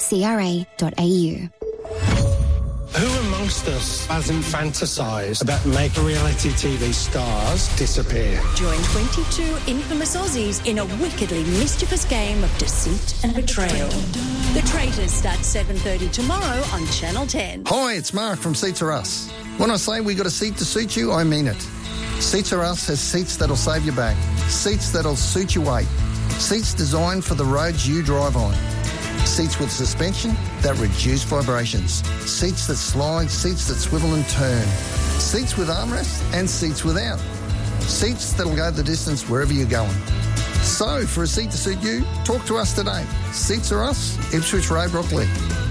Who amongst us hasn't fantasised about making reality TV stars disappear? Join 22 infamous Aussies in a wickedly mischievous game of deceit and betrayal. The Traitors starts 7:30 tomorrow on Channel 10. Hi, it's Mark from Seats Are Us. When I say we got a seat to suit you, I mean it. Seats Are Us has seats that'll save your back, seats that'll suit your weight, seats designed for the roads you drive on. Seats with suspension that reduce vibrations. Seats that slide, seats that swivel and turn. Seats with armrests and seats without. Seats that'll go the distance wherever you're going. So, for a seat to suit you, talk to us today. Seats Are Us, Ipswich Road, Brooklyn.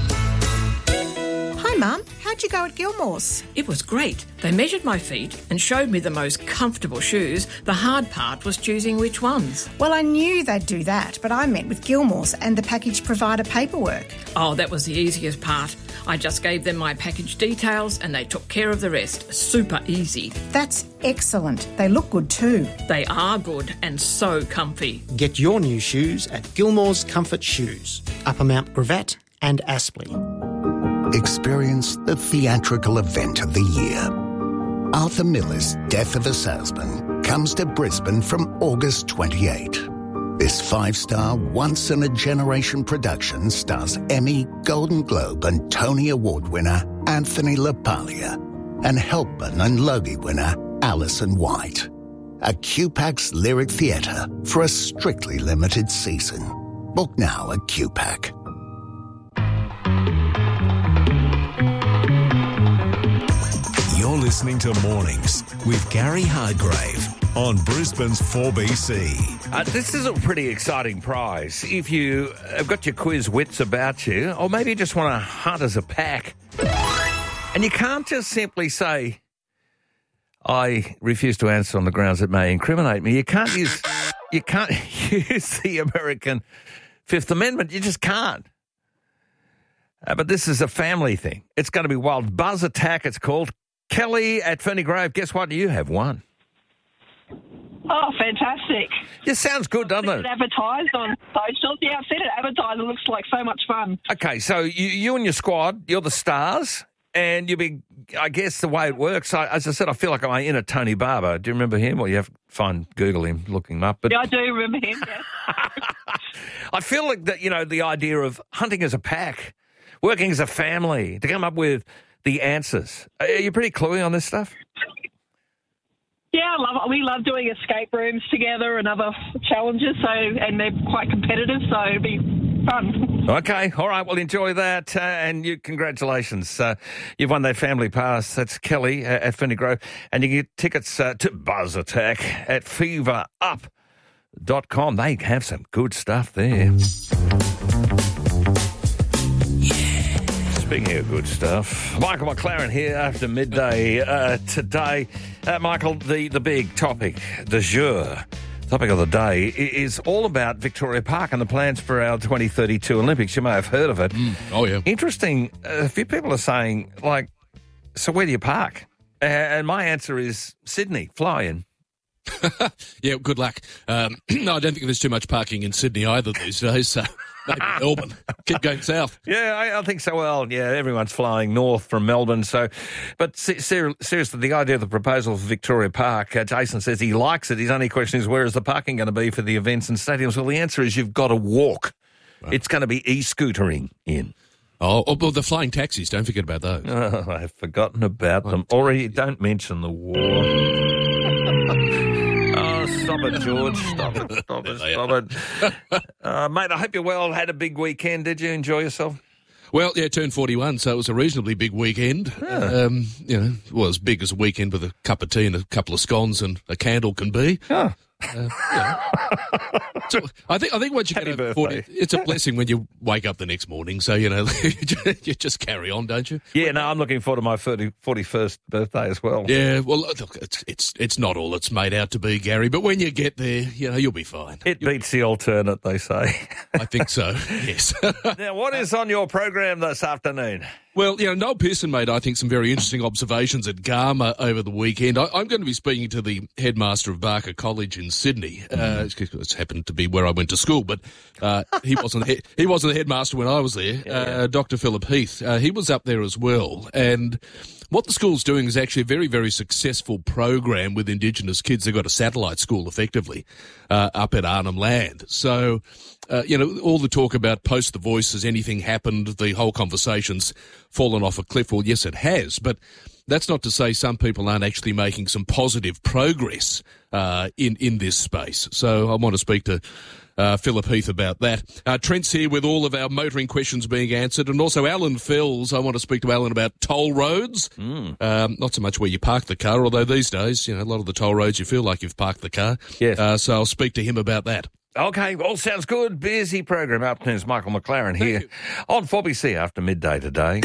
Hi, Mum. How'd you go at Gilmore's? It was great. They measured my feet and showed me the most comfortable shoes. The hard part was choosing which ones. Well, I knew they'd do that, but I meant with Gilmore's and the package provider paperwork. Oh, that was the easiest part. I just gave them my package details and they took care of the rest. Super easy. That's excellent. They look good too. They are good and so comfy. Get your new shoes at Gilmore's Comfort Shoes, Upper Mount Gravatt and Aspley. Experience the theatrical event of the year. Arthur Miller's Death of a Salesman comes to Brisbane from August 28. This 5-star, once-in-a-generation production stars Emmy, Golden Globe and Tony Award winner Anthony LaPaglia and Helpman and Logie winner Alison White. A QPAC's Lyric Theatre for a strictly limited season. Book now at QPAC. You're listening to Mornings with Gary Hargrave on Brisbane's 4BC. This is a pretty exciting prize. If you have got your quiz wits about you, or maybe you just want to hunt as a pack, and you can't just simply say, I refuse to answer on the grounds it may incriminate me. You can't use the American Fifth Amendment. You just can't. But this is a family thing. It's going to be wild. Buzz Attack, it's called. Kelly at Ferny Grove, guess what? You have won. Oh, fantastic. It sounds good, doesn't it? Advertised on socials. Yeah, I've seen it advertised. It looks like so much fun. Okay, so you and your squad, you're the stars, and you'll be, I guess the way it works, as I said, I feel like I'm in a Tony Barber. Do you remember him? Well, you have to Google him, look him up. But yeah, I do remember him, yes. I feel like that, the idea of hunting as a pack, working as a family, to come up with the answers. Are you pretty cluey on this stuff? Yeah, I love it. We love doing escape rooms together and other challenges, and they're quite competitive, so it'll be fun. Okay, all right, well, enjoy that, and congratulations. You've won that family pass. That's Kelly at Ferny Grove, and you get tickets to Buzz Attack at feverup.com. They have some good stuff there. Speaking of good stuff, Michael McLaren here after midday today. Michael, the big topic du jour, topic of the day, is all about Victoria Park and the plans for our 2032 Olympics. You may have heard of it. Oh, yeah. Interesting. A few people are saying, so where do you park? And my answer is Sydney, fly in. Yeah, good luck. No, I don't think there's too much parking in Sydney either these days, so maybe Melbourne. Keep going south. Yeah, I think so. Well, yeah, everyone's flying north from Melbourne. So, but seriously, the idea of the proposal for Victoria Park, Jason says he likes it. His only question is, where is the parking going to be for the events and stadiums? Well, the answer is you've got to walk. Right. It's going to be e-scootering in. Oh, well, the flying taxis, don't forget about those. Oh, I've forgotten about them. Already, don't mention the war. Stop it, George. Stop it. Mate, I hope you're well. Had a big weekend. Did you enjoy yourself? Well, yeah, turned 41, so it was a reasonably big weekend. Yeah. As big as a weekend with a cup of tea and a couple of scones and a candle can be. Oh. So I think once you get over 40, it's a blessing when you wake up the next morning. So, you just carry on, don't you? Yeah, no, I'm looking forward to my 41st birthday as well. Yeah, well, look, it's not all it's made out to be, Gary, but when you get there, you'll be fine. It beats the alternate, they say. I think so, yes. Now, what is on your program this afternoon? Well, Noel Pearson made, I think, some very interesting observations at Garma over the weekend. I'm going to be speaking to the headmaster of Barker College in Sydney. It's happened to be where I went to school, but he wasn't the headmaster when I was there. Dr. Philip Heath. He was up there as well, and what the school's doing is actually a very, very successful program with Indigenous kids. They've got a satellite school, effectively, up at Arnhem Land. So, all the talk about post the voice, has anything happened, the whole conversation's fallen off a cliff. Well, yes, it has, but that's not to say some people aren't actually making some positive progress in this space. So I want to speak to Philip Heath about that. Trent's here with all of our motoring questions being answered, and also Alan Fells. I want to speak to Alan about toll roads. Not so much where you park the car, although these days, a lot of the toll roads you feel like you've parked the car. Yes. So I'll speak to him about that. Okay, all sounds good. Busy program. Afternoon's Michael McLaren here on 4BC after midday today.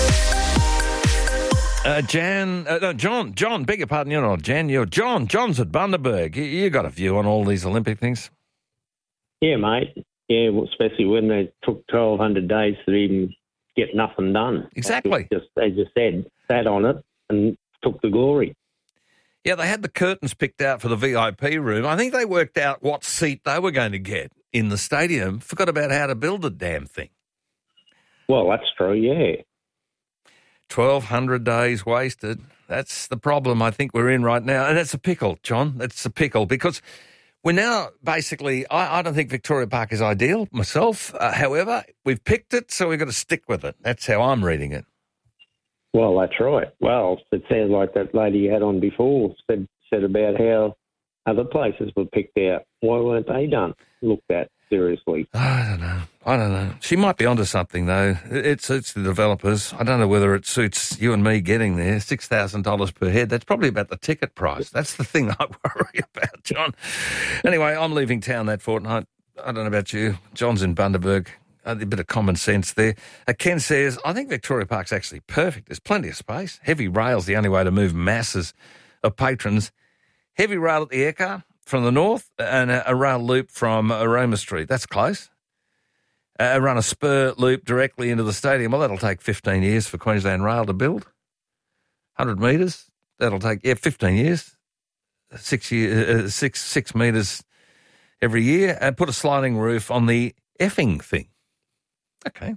John, beg your pardon, you're not Jan, you're John. John's at Bundaberg. You got a view on all these Olympic things? Yeah, mate. Yeah, well, especially when they took 1,200 days to even get nothing done. Exactly. Just, as you said, sat on it and took the glory. Yeah, they had the curtains picked out for the VIP room. I think they worked out what seat they were going to get in the stadium. Forgot about how to build the damn thing. Well, that's true, yeah. 1,200 days wasted. That's the problem I think we're in right now. And that's a pickle, John. That's a pickle because we're now basically, I don't think Victoria Park is ideal myself. However, we've picked it, so we've got to stick with it. That's how I'm reading it. Well, that's right. Well, it sounds like that lady you had on before said about how other places were picked out. Why weren't they done? Looked at seriously. I don't know. She might be onto something, though. It suits the developers. I don't know whether it suits you and me getting there. $6,000 per head. That's probably about the ticket price. That's the thing I worry about, John. Anyway, I'm leaving town that fortnight. I don't know about you. John's in Bundaberg. A bit of common sense there. Ken says, I think Victoria Park's actually perfect. There's plenty of space. Heavy rail's the only way to move masses of patrons. Heavy rail at the Ekka from the north and a rail loop from Aroma Street. That's close. Run a spur loop directly into the stadium. Well, that'll take 15 years for Queensland Rail to build. 100 metres. That'll take, 15 years. 6 metres every year. And put a sliding roof on the effing thing. Okay.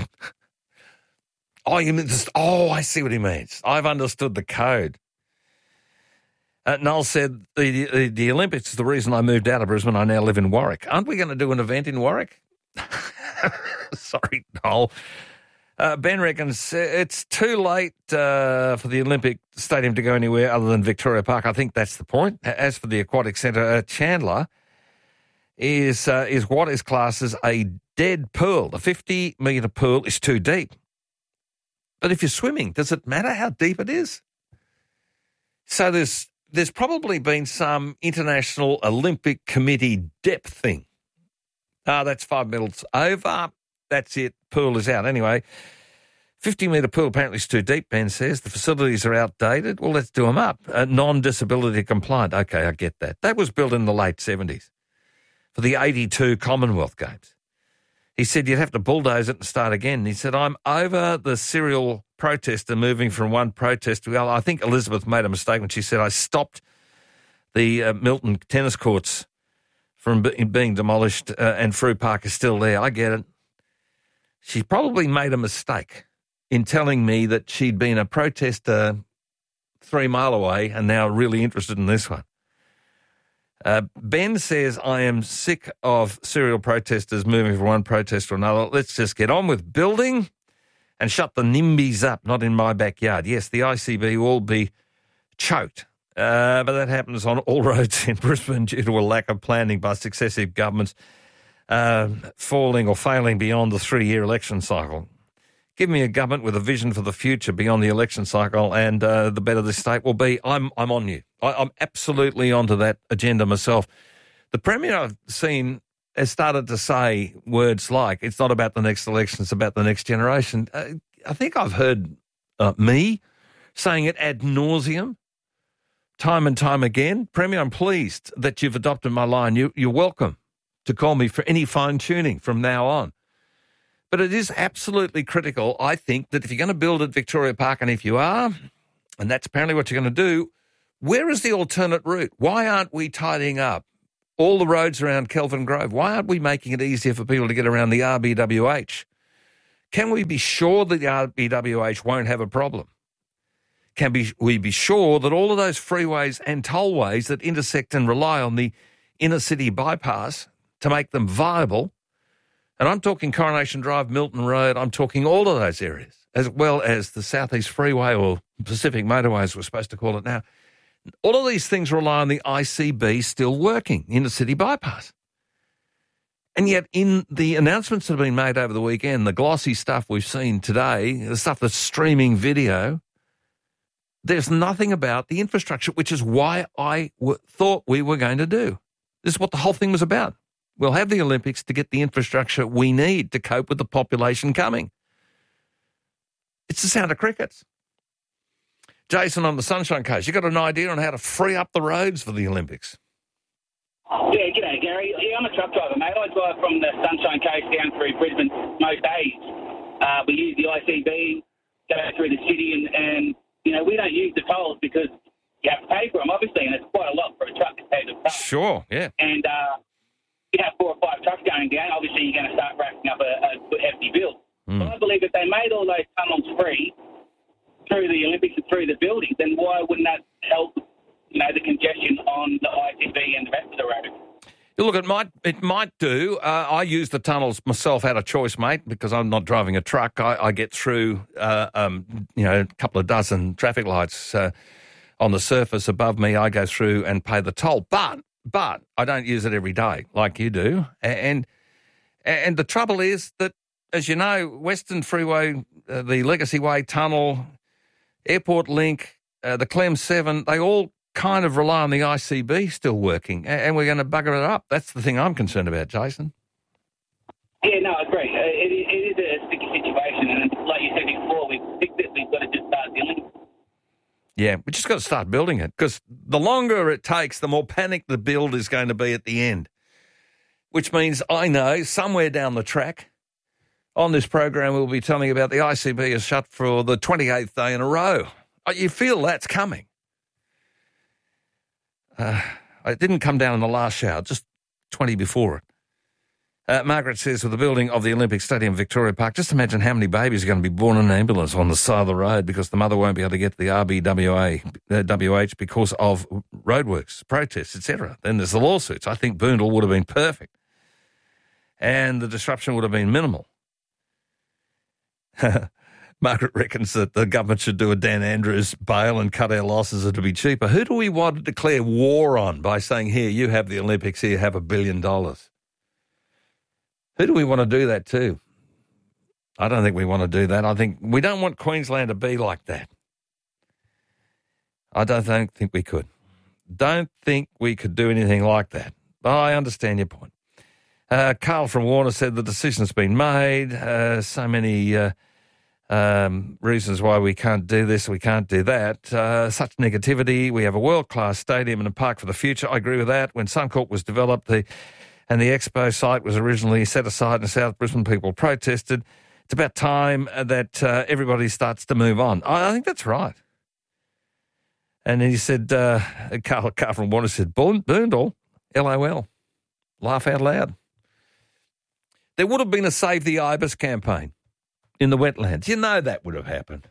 I see what he means. I've understood the code. Noel said, the Olympics is the reason I moved out of Brisbane. I now live in Warwick. Aren't we going to do an event in Warwick? Sorry, Noel. Ben reckons it's too late for the Olympic Stadium to go anywhere other than Victoria Park. I think that's the point. As for the Aquatic Centre, Chandler is what is classed as a dead pool. The 50-metre pool is too deep. But if you're swimming, does it matter how deep it is? So there's probably been some International Olympic Committee depth thing. That's 5 metres over. That's it. Pool is out. Anyway, 50-metre pool apparently is too deep, Ben says. The facilities are outdated. Well, let's do them up. Non-disability compliant. Okay, I get that. That was built in the late 70s for the 82 Commonwealth Games. He said you'd have to bulldoze it and start again. He said, I'm over the serial protester moving from one protest to the other. I think Elizabeth made a mistake when she said I stopped the Milton tennis courts from being demolished and Frew Park is still there. I get it. She probably made a mistake in telling me that she'd been a protester 3 mile away and now really interested in this one. Ben says, I am sick of serial protesters moving from one protest to another. Let's just get on with building and shut the NIMBYs up, not in my backyard. Yes, the ICB will be choked, but that happens on all roads in Brisbane due to a lack of planning by successive governments falling or failing beyond the 3-year election cycle. Give me a government with a vision for the future beyond the election cycle and the better this state will be. I'm on you. I'm absolutely onto that agenda myself. The Premier I've seen has started to say words like, it's not about the next election, it's about the next generation. I think I've heard me saying it ad nauseum, time and time again. Premier, I'm pleased that you've adopted my line. You're welcome to call me for any fine-tuning from now on. But it is absolutely critical, I think, that if you're going to build at Victoria Park, and if you are, and that's apparently what you're going to do, where is the alternate route? Why aren't we tidying up all the roads around Kelvin Grove? Why aren't we making it easier for people to get around the RBWH? Can we be sure that the RBWH won't have a problem? Can we be sure that all of those freeways and tollways that intersect and rely on the inner city bypass to make them viable, and I'm talking Coronation Drive, Milton Road, I'm talking all of those areas, as well as the Southeast Freeway or Pacific Motorway, as we're supposed to call it now, all of these things rely on the ICB still working, inner city bypass. And yet in the announcements that have been made over the weekend, the glossy stuff we've seen today, the stuff that's streaming video, there's nothing about the infrastructure, which is why I thought we were going to do. This is what the whole thing was about. We'll have the Olympics to get the infrastructure we need to cope with the population coming. It's the sound of crickets. Jason on the Sunshine Coast, you got an idea on how to free up the roads for the Olympics? Yeah, g'day, Gary. Yeah, I'm a truck driver, mate. I drive from the Sunshine Coast down through Brisbane most days. We use the ICB, go through the city, and you know, we don't use the tolls because you have to pay for them, obviously, and it's quite a lot for a truck to pay the truck. Sure, yeah. And you have 4 or 5 trucks going down, obviously you're going to start racking up a good hefty bill. But I believe if they made all those tunnels free through the Olympics and through the building, then why wouldn't that help, you know, the congestion on the ICB and the rest of the road? Look, it might do. I use the tunnels myself out of choice, mate, because I'm not driving a truck. I get through, a couple of dozen traffic lights on the surface above me. I go through and pay the toll, but I don't use it every day like you do. And the trouble is that, as you know, Western Freeway, the Legacy Way Tunnel, Airport Link, the Clem 7, they all kind of rely on the ICB still working, and we're going to bugger it up. That's the thing I'm concerned about, Jason. Yeah, no, I agree. It is a sticky situation, and like you said before, we've got to just start dealing with it. Yeah, we just got to start building it, because the longer it takes, the more panic the build is going to be at the end, which means I know somewhere down the track on this program we'll be telling you about the ICB is shut for the 28th day in a row. You feel that's coming. It didn't come down in the last shower, just 20 before it. Margaret says, with the building of the Olympic Stadium Victoria Park, just imagine how many babies are going to be born in an ambulance on the side of the road because the mother won't be able to get to the RBWH because of roadworks, protests, etc. Then there's the lawsuits. I think Boondall would have been perfect and the disruption would have been minimal. Margaret reckons that the government should do a Dan Andrews bail and cut our losses to be cheaper. Who do we want to declare war on by saying, here, you have the Olympics, here, have $1 billion? Who do we want to do that to? I don't think we want to do that. I think we don't want Queensland to be like that. I don't think we could. Don't think we could do anything like that. But I understand your point. Carl from Warner said the decision's been made. So many reasons why we can't do this, we can't do that. Such negativity. We have a world-class stadium and a park for the future. I agree with that. When Suncorp was developed, the expo site was originally set aside and South Brisbane people protested. It's about time that everybody starts to move on. I think that's right. And then he said, Carl from Warner said, Boondall, LOL, laugh out loud. There would have been a Save the Ibis campaign in the wetlands. You know that would have happened.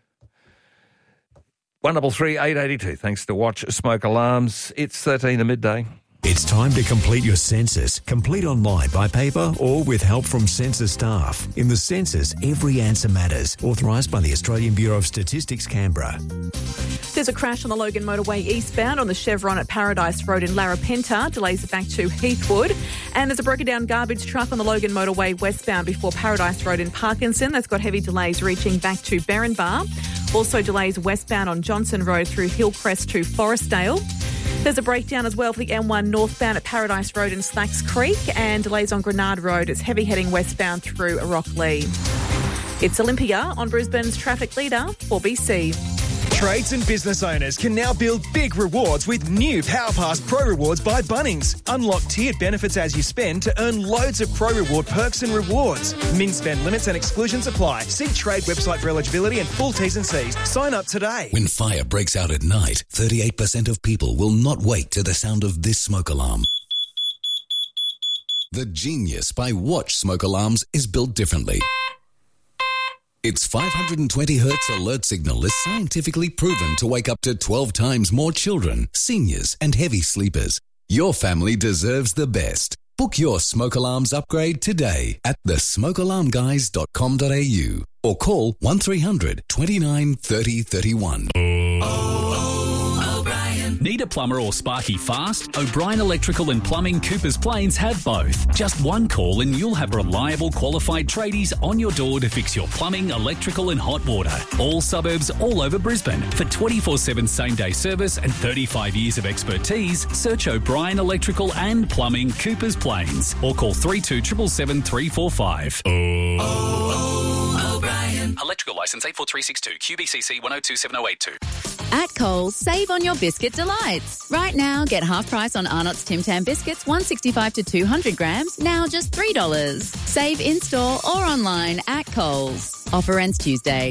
133 882. Thanks to Watch Smoke Alarms. It's 13 to midday. It's time to complete your census. Complete online, by paper, or with help from census staff. In the census, every answer matters. Authorised by the Australian Bureau of Statistics, Canberra. There's a crash on the Logan Motorway eastbound on the Chevron at Paradise Road in Larapenta. Delays it back to Heathwood. And there's a broken down garbage truck on the Logan Motorway westbound before Paradise Road in Parkinson. That's got heavy delays reaching back to Berrinbar. Also delays westbound on Johnson Road through Hillcrest to Forestdale. There's a breakdown as well for the M1 northbound at Paradise Road in Slacks Creek and delays on Grenard Road. It's heavy heading westbound through Rocklea. It's Olympia on Brisbane's traffic leader, 4BC. Trades and business owners can now build big rewards with new PowerPass Pro Rewards by Bunnings. Unlock tiered benefits as you spend to earn loads of Pro Reward perks and rewards. Min spend limits and exclusions apply. See Trade website for eligibility and full T's and C's. Sign up today. When fire breaks out at night, 38% of people will not wake to the sound of this smoke alarm. The Genius by Watch smoke alarms is built differently. Its 520 Hz alert signal is scientifically proven to wake up to 12 times more children, seniors and heavy sleepers. Your family deserves the best. Book your smoke alarms upgrade today at thesmokealarmguys.com.au or call 1300 29 30 31. Need a plumber or sparky fast? O'Brien Electrical and Plumbing Coopers Plains have both. Just one call and you'll have reliable, qualified tradies on your door to fix your plumbing, electrical and hot water. All suburbs, all over Brisbane. For 24/7 same-day service and 35 years of expertise, search O'Brien Electrical and Plumbing Coopers Plains or call 3277 345. O'Brien. Electrical licence 84362 QBCC 1027082. At Coles, save on your biscuit delights. Right now, get half price on Arnott's Tim Tam biscuits, 165 to 200 grams, now just $3. Save in-store or online at Coles. Offer ends Tuesday.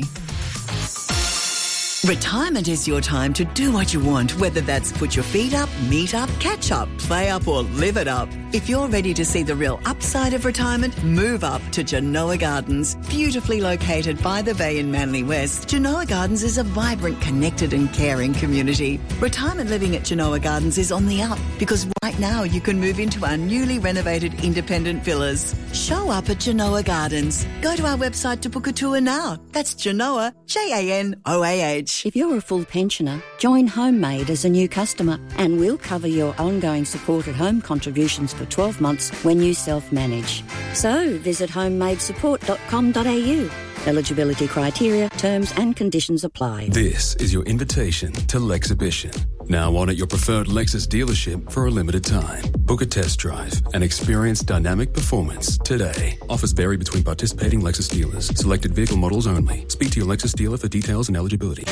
Retirement is your time to do what you want, whether that's put your feet up, meet up, catch up, play up or live it up. If you're ready to see the real upside of retirement, move up to Genoa Gardens. Beautifully located by the bay in Manly West, Genoa Gardens is a vibrant, connected and caring community. Retirement living at Genoa Gardens is on the up because right now you can move into our newly renovated independent villas. Show up at Genoa Gardens. Go to our website to book a tour now. That's Genoa, Janoah. If you're a full pensioner, join HomeMade as a new customer and we'll cover your ongoing support at home contributions for 12 months when you self-manage. So visit homemadesupport.com.au. Eligibility criteria, terms and conditions apply. This is your invitation to Lexhibition. Now on at your preferred Lexus dealership for a limited time. Book a test drive and experience dynamic performance today. Offers vary between participating Lexus dealers. Selected vehicle models only. Speak to your Lexus dealer for details and eligibility.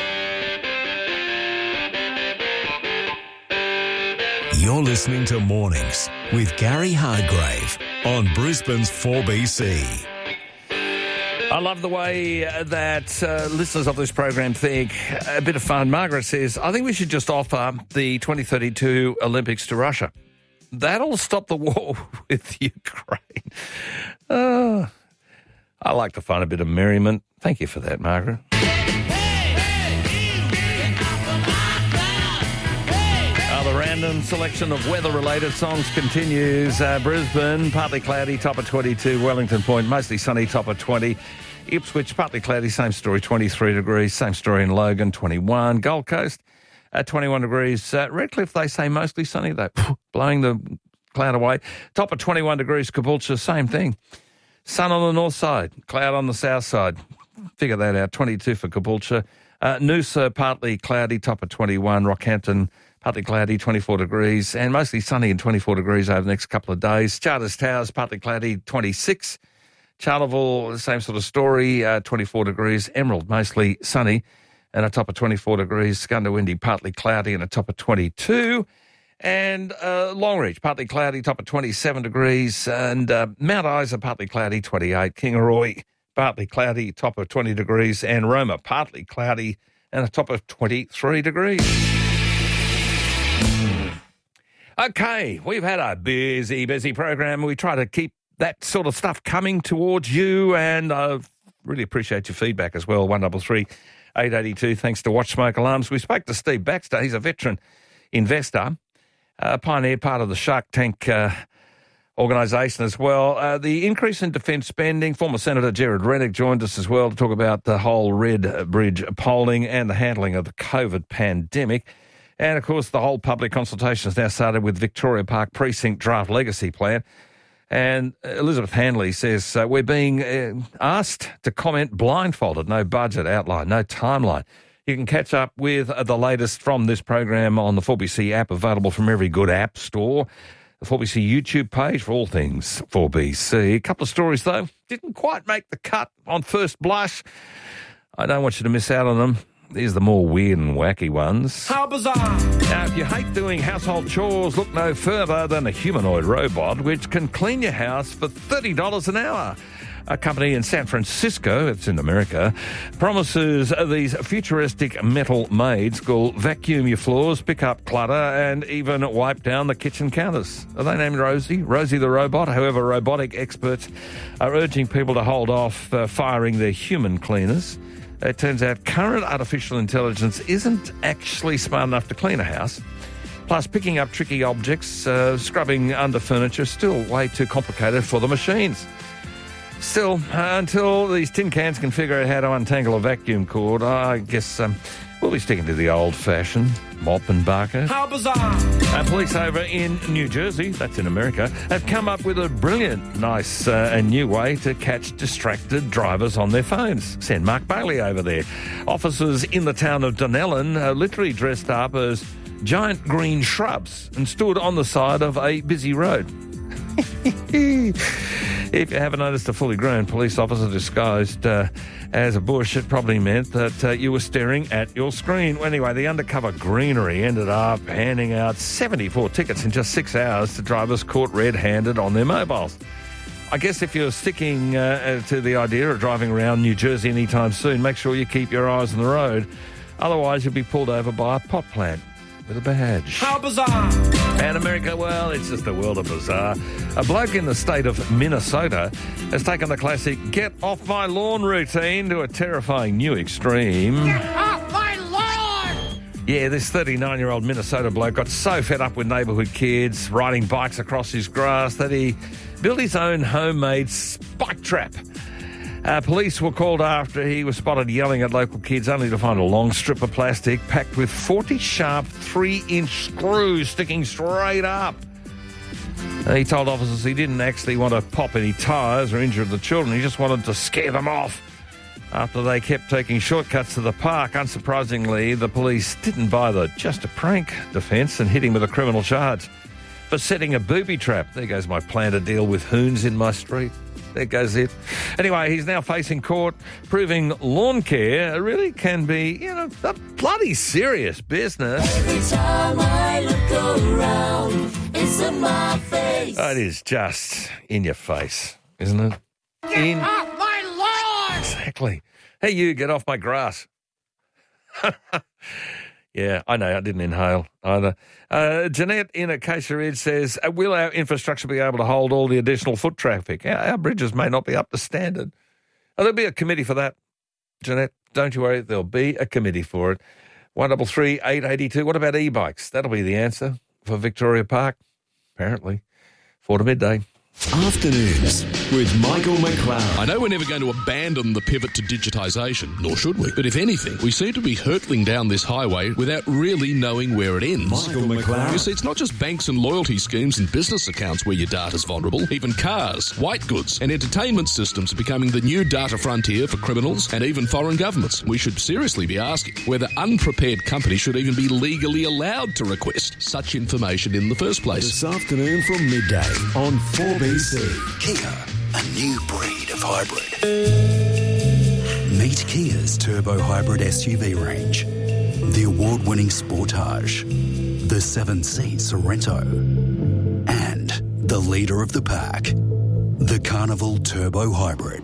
You're listening to Mornings with Gary Hargrave on Brisbane's 4BC. I love the way that listeners of this program think. A bit of fun. Margaret says, I think we should just offer the 2032 Olympics to Russia. That'll stop the war with Ukraine. I like the fun, a bit of merriment. Thank you for that, Margaret. The random selection of weather-related songs continues. Brisbane, partly cloudy, top of 22. Wellington Point, mostly sunny, top of 20. Ipswich, partly cloudy, same story, 23 degrees. Same story in Logan, 21. Gold Coast, 21 degrees. Redcliffe, they say mostly sunny, though, blowing the cloud away. Top of 21 degrees. Caboolture, same thing. Sun on the north side, cloud on the south side. Figure that out, 22 for Caboolture. Noosa, partly cloudy, top of 21. Rockhampton, partly cloudy, 24 degrees, and mostly sunny and 24 degrees over the next couple of days. Charters Towers, partly cloudy, 26. Charleville, same sort of story, 24 degrees. Emerald, mostly sunny and a top of 24 degrees. Skundawindi, partly cloudy and a top of 22. And Longreach, partly cloudy, top of 27 degrees. And Mount Isa, partly cloudy, 28. Kingaroy, partly cloudy, top of 20 degrees. And Roma, partly cloudy and a top of 23 degrees. Okay, we've had a busy program. We try to keep that sort of stuff coming towards you, and I really appreciate your feedback as well. 133 882, thanks to Watch Smoke Alarms. We spoke to Steve Baxter. He's a veteran investor, pioneered part of the Shark Tank organisation as well. The increase in defence spending, former Senator Gerard Rennick joined us as well to talk about the whole Red Bridge polling and the handling of the COVID pandemic. And, of course, the whole public consultation has now started with Victoria Park Precinct Draft Legacy Plan. And Elizabeth Hanley says, we're being asked to comment blindfolded, no budget outline, no timeline. You can catch up with the latest from this program on the 4BC app, available from every good app store. The 4BC YouTube page for all things 4BC. A couple of stories, though, didn't quite make the cut on first blush. I don't want you to miss out on them. Here's the more weird and wacky ones. How bizarre! Now, if you hate doing household chores, look no further than a humanoid robot which can clean your house for $30 an hour. A company in San Francisco, it's in America, promises these futuristic metal maids will vacuum your floors, pick up clutter, and even wipe down the kitchen counters. Are they named Rosie? Rosie the robot? However, robotic experts are urging people to hold off firing their human cleaners. It turns out current artificial intelligence isn't actually smart enough to clean a house. Plus, picking up tricky objects, scrubbing under furniture is still way too complicated for the machines. Still, until these tin cans can figure out how to untangle a vacuum cord, I guess we'll be sticking to the old-fashioned mop and bucket. How bizarre! Police over in New Jersey, that's in America, have come up with a brilliant, nice and new way to catch distracted drivers on their phones. Send Mark Bailey over there. Officers in the town of Dunellen literally dressed up as giant green shrubs and stood on the side of a busy road. If you haven't noticed a fully grown police officer disguised as a bush, it probably meant that you were staring at your screen. Anyway, the undercover greenery ended up handing out 74 tickets in just 6 hours to drivers caught red-handed on their mobiles. I guess if you're sticking to the idea of driving around New Jersey anytime soon, make sure you keep your eyes on the road. Otherwise, you'll be pulled over by a pot plant with a badge. How bizarre! And America, well, it's just a world of bizarre. A bloke in the state of Minnesota has taken the classic get off my lawn routine to a terrifying new extreme. Get off my lawn! Yeah, this 39-year-old Minnesota bloke got so fed up with neighbourhood kids riding bikes across his grass that he built his own homemade spike trap. Police were called after he was spotted yelling at local kids, only to find a long strip of plastic packed with 40 sharp 3-inch screws sticking straight up. He told officers he didn't actually want to pop any tyres or injure the children. He just wanted to scare them off. After they kept taking shortcuts to the park, unsurprisingly, the police didn't buy the just a prank defence and hit him with a criminal charge for setting a booby trap. There goes my plan to deal with hoons in my street. There goes it. Anyway, he's now facing court, proving lawn care really can be, a bloody serious business. Every time I look around, it's in my face. It is just in your face, isn't it? Get off my lawn! Exactly. Hey, you, get off my grass. Yeah, I know, I didn't inhale either. Jeanette in Acacia Ridge says, will our infrastructure be able to hold all the additional foot traffic? Our bridges may not be up to standard. There'll be a committee for that, Jeanette. Don't you worry, there'll be a committee for it. 133 882. What about e-bikes? That'll be the answer for Victoria Park, apparently. 4 to midday. Afternoons with Michael McLeod. I know we're never going to abandon the pivot to digitisation, nor should we. But if anything, we seem to be hurtling down this highway without really knowing where it ends. Michael McLeod. You see, it's not just banks and loyalty schemes and business accounts where your data's vulnerable. Even cars, white goods and entertainment systems are becoming the new data frontier for criminals and even foreign governments. We should seriously be asking whether unprepared companies should even be legally allowed to request such information in the first place. This afternoon from midday on 4BC. Kia, a new breed of hybrid. Meet Kia's turbo hybrid SUV range. The award-winning Sportage, the 7-seat Sorento, and the leader of the pack, the Carnival Turbo Hybrid.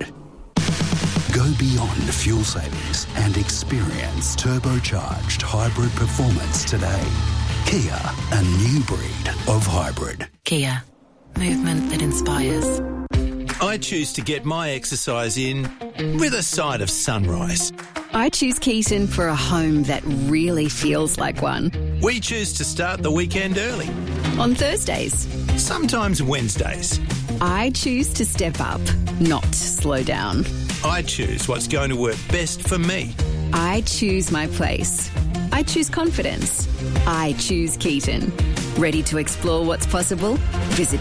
Go beyond fuel savings and experience turbocharged hybrid performance today. Kia, a new breed of hybrid. Kia. Movement that inspires. I choose to get my exercise in with a side of sunrise. I choose Keaton for a home that really feels like one. We choose to start the weekend early. On Thursdays. Sometimes Wednesdays. I choose to step up, not slow down. I choose what's going to work best for me. I choose my place. I choose confidence. I choose Keaton. Ready to explore what's possible? Visit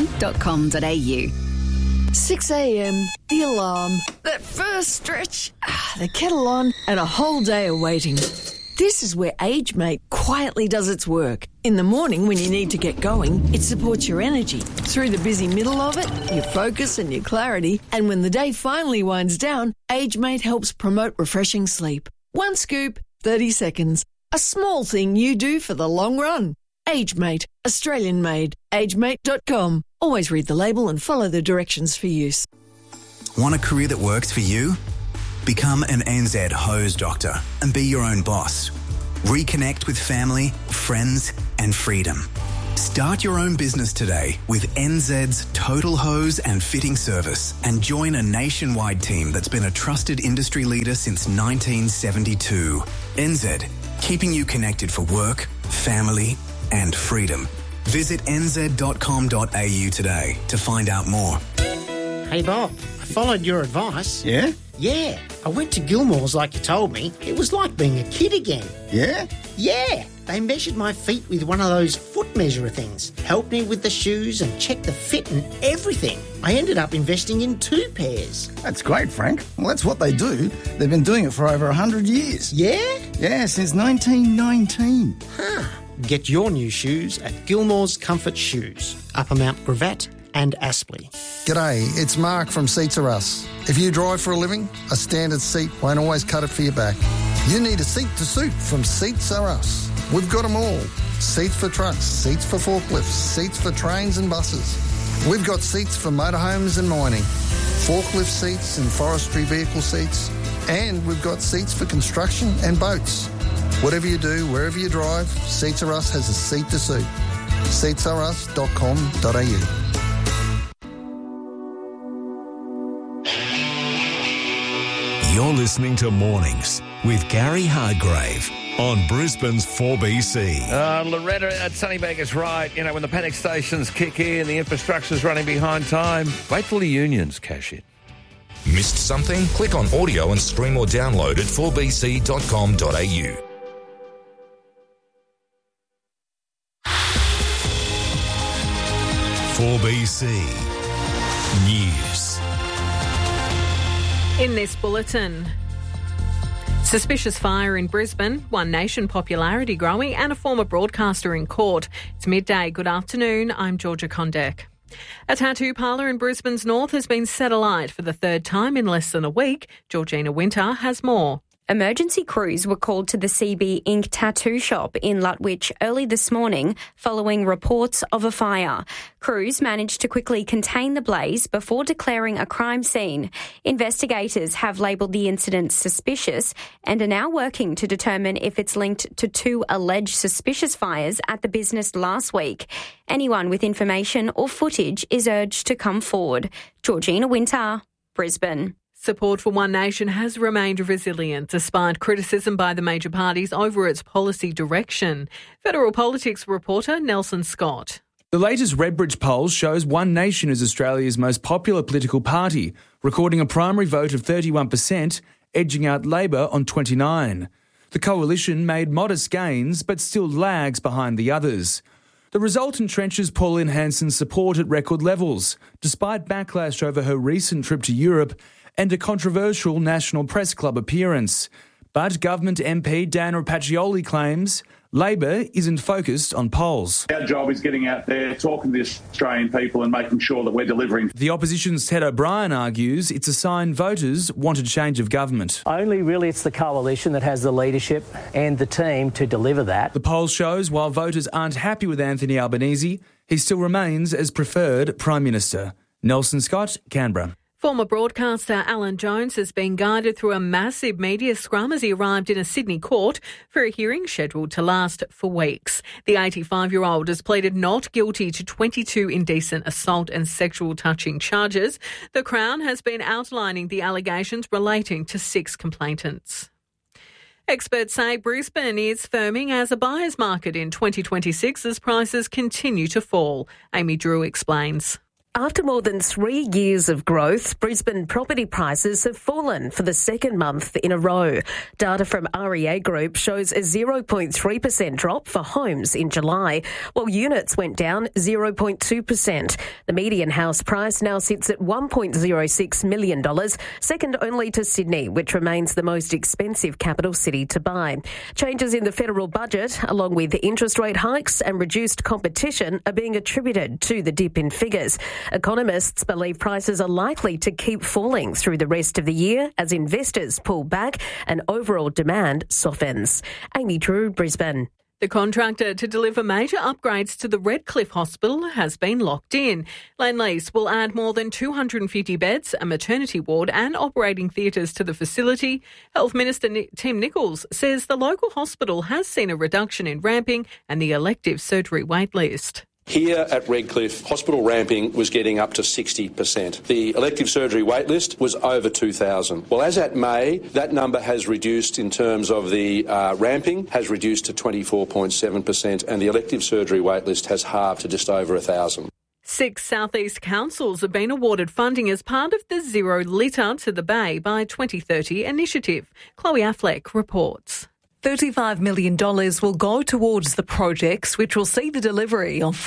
keaton.com.au. 6 a.m, the alarm, that first stretch, the kettle on, and a whole day of waiting. This is where AgeMate quietly does its work. In the morning when you need to get going, it supports your energy. Through the busy middle of it, your focus and your clarity. And when the day finally winds down, AgeMate helps promote refreshing sleep. One scoop, 30 seconds. A small thing you do for the long run. AgeMate. Australian made. AgeMate.com. Always read the label and follow the directions for use. Want a career that works for you? Become an NZ hose doctor and be your own boss. Reconnect with family, friends and freedom. Start your own business today with NZ's Total Hose and Fitting Service and join a nationwide team that's been a trusted industry leader since 1972. NZ, keeping you connected for work, family and freedom. Visit nz.com.au today to find out more. Hey Bob, I followed your advice. Yeah? Yeah, I went to Gilmore's like you told me. It was like being a kid again. Yeah? Yeah, they measured my feet with one of those foot measurer things, helped me with the shoes and checked the fit and everything. I ended up investing in 2 pairs. That's great, Frank. Well, that's what they do. They've been doing it for over 100 years. Yeah? Yeah, since 1919. Huh. Get your new shoes at Gilmore's Comfort Shoes, Upper Mount Gravatt and Aspley. G'day, it's Mark from Seats Are Us. If you drive for a living, a standard seat won't always cut it for your back. You need a seat to suit from Seats Are Us. We've got them all. Seats for trucks, seats for forklifts, seats for trains and buses. We've got seats for motorhomes and mining, forklift seats and forestry vehicle seats, and we've got seats for construction and boats. Whatever you do, wherever you drive, Seats Are Us has a seat to suit. seatsareus.com.au. You're listening to Mornings with Gary Hargrave on Brisbane's 4BC. Loretta at Sunnybank is right. You know, when the panic stations kick in, the infrastructure's running behind time, wait till the unions cash in. Missed something? Click on audio and stream or download at 4bc.com.au. .4BC News. In this bulletin, suspicious fire in Brisbane, One Nation popularity growing and a former broadcaster in court. It's midday. Good afternoon. I'm Georgia Condek. A tattoo parlour in Brisbane's north has been set alight for the third time in less than a week. Georgina Winter has more. Emergency crews were called to the CB Ink tattoo shop in Lutwyche early this morning following reports of a fire. Crews managed to quickly contain the blaze before declaring a crime scene. Investigators have labelled the incident suspicious and are now working to determine if it's linked to 2 alleged suspicious fires at the business last week. Anyone with information or footage is urged to come forward. Georgina Winter, Brisbane. Support for One Nation has remained resilient despite criticism by the major parties over its policy direction. Federal Politics reporter Nelson Scott. The latest Redbridge poll shows One Nation is Australia's most popular political party, recording a primary vote of 31%, edging out Labor on 29%. The coalition made modest gains but still lags behind the others. The result entrenches Pauline Hanson's support at record levels, despite backlash over her recent trip to Europe and a controversial National Press Club appearance. But Government MP Dan Rapaccioli claims Labor isn't focused on polls. Our job is getting out there, talking to the Australian people and making sure that we're delivering. The opposition's Ted O'Brien argues it's a sign voters want a change of government. Only really it's the coalition that has the leadership and the team to deliver that. The poll shows while voters aren't happy with Anthony Albanese, he still remains as preferred Prime Minister. Nelson Scott, Canberra. Former broadcaster Alan Jones has been guided through a massive media scrum as he arrived in a Sydney court for a hearing scheduled to last for weeks. The 85-year-old has pleaded not guilty to 22 indecent assault and sexual touching charges. The Crown has been outlining the allegations relating to 6 complainants. Experts say Brisbane is firming as a buyer's market in 2026 as prices continue to fall. Amy Drew explains. After more than 3 years of growth, Brisbane property prices have fallen for the second month in a row. Data from REA Group shows a 0.3% drop for homes in July, while units went down 0.2%. The median house price now sits at $1.06 million, second only to Sydney, which remains the most expensive capital city to buy. Changes in the federal budget, along with interest rate hikes and reduced competition, are being attributed to the dip in figures. Economists believe prices are likely to keep falling through the rest of the year as investors pull back and overall demand softens. Amy Drew, Brisbane. The contractor to deliver major upgrades to the Redcliffe Hospital has been locked in. Lendlease will add more than 250 beds, a maternity ward and operating theatres to the facility. Health Minister Tim Nicholls says the local hospital has seen a reduction in ramping and the elective surgery waitlist. Here at Redcliffe, hospital ramping was getting up to 60%. The elective surgery waitlist was over 2,000. Well, as at May, that number has reduced in terms of the ramping, has reduced to 24.7%, and the elective surgery waitlist has halved to just over 1,000. 6 southeast councils have been awarded funding as part of the Zero Litter to the Bay by 2030 initiative. Chloe Affleck reports. $35 million will go towards the projects, which will see the delivery of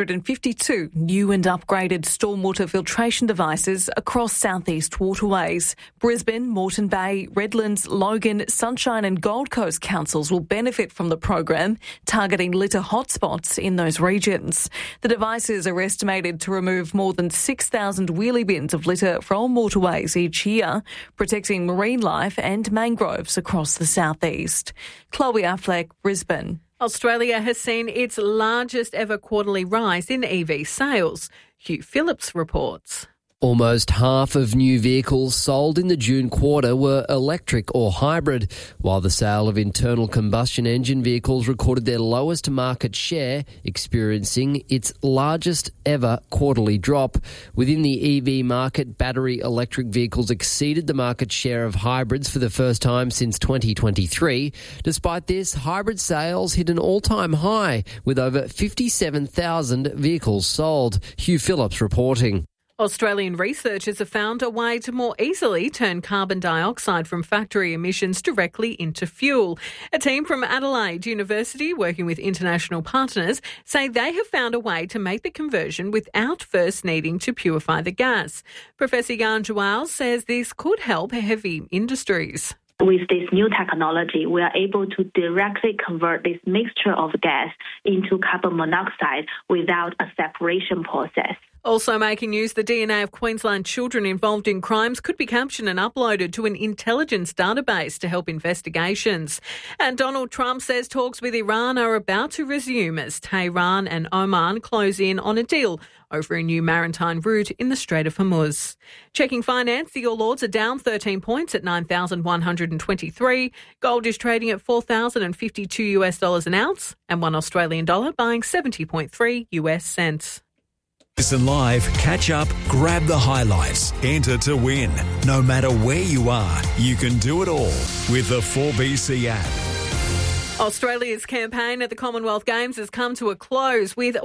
552 new and upgraded stormwater filtration devices across southeast waterways. Brisbane, Moreton Bay, Redlands, Logan, Sunshine and Gold Coast councils will benefit from the program, targeting litter hotspots in those regions. The devices are estimated to remove more than 6,000 wheelie bins of litter from waterways each year, protecting marine life and mangroves across the southeast. Chloe Affleck, Brisbane. Australia has seen its largest ever quarterly rise in EV sales. Hugh Phillips reports. Almost half of new vehicles sold in the June quarter were electric or hybrid, while the sale of internal combustion engine vehicles recorded their lowest market share, experiencing its largest ever quarterly drop. Within the EV market, battery electric vehicles exceeded the market share of hybrids for the first time since 2023. Despite this, hybrid sales hit an all-time high, with over 57,000 vehicles sold. Hugh Phillips reporting. Australian researchers have found a way to more easily turn carbon dioxide from factory emissions directly into fuel. A team from Adelaide University, working with international partners, say they have found a way to make the conversion without first needing to purify the gas. Professor Jan Joao says this could help heavy industries. With this new technology, we are able to directly convert this mixture of gas into carbon monoxide without a separation process. Also making news, the DNA of Queensland children involved in crimes could be captured and uploaded to an intelligence database to help investigations. And Donald Trump says talks with Iran are about to resume as Tehran and Oman close in on a deal over a new maritime route in the Strait of Hormuz. Checking finance, the All Ords are down 13 points at 9,123. Gold is trading at $4,052 an ounce, and $1 Australian dollar buying 70.3 US cents. Listen live, catch up, grab the highlights, enter to win. No matter where you are, you can do it all with the 4BC app. Australia's campaign at the Commonwealth Games has come to a close with